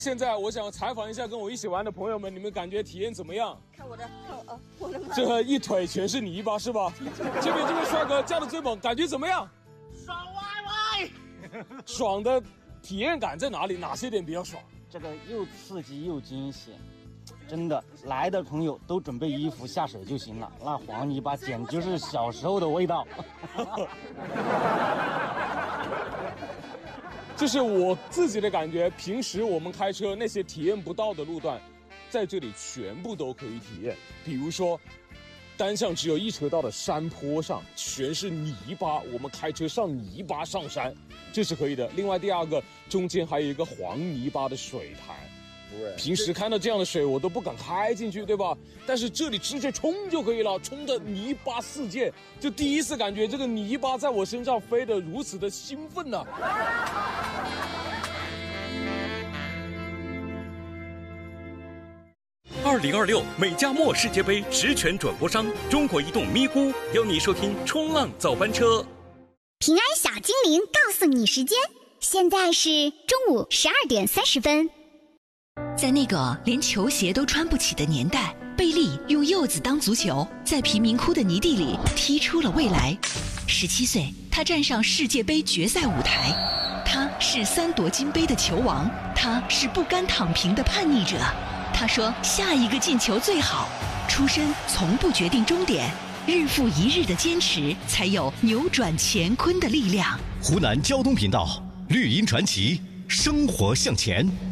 现在我想采访一下跟我一起玩的朋友们，你们感觉体验怎么样？ 看我的，我的妈！ 这一腿全是泥巴是吧？这边这位帅哥叫的最猛，感觉怎么样？ 爽歪歪！ 爽的体验感在哪里？哪些点比较爽？ 这个又刺激又惊险，真的，来的朋友都准备衣服下水就行了。那黄泥巴简直就是小时候的味道。 这是我自己的感觉，平时我们开车那些体验不到的路段，在这里全部都可以体验。比如说，单向只有一车道的山坡上全是泥巴，我们开车上泥巴上山，这是可以的。另外第二个，中间还有一个黄泥巴的水潭。平时看到这样的水，我都不敢开进去，对吧？但是这里直接冲就可以了，冲的泥巴四溅，就第一次感觉这个泥巴在我身上飞得如此的兴奋呢。 2026美加墨世界杯实权转播商中国移动咪咕邀你收听冲浪早班车。 平安小精灵告诉你时间，现在是中午12点30分。 在那个连球鞋都穿不起的年代，贝利用柚子当足球，在贫民窟的泥地里踢出了未来。17岁，他站上世界杯决赛舞台。他是3夺金杯的球王，他是不甘躺平的叛逆者。他说下一个进球最好。出身从不决定终点，日复一日的坚持，才有扭转乾坤的力量。 湖南交通频道绿茵传奇，生活向前。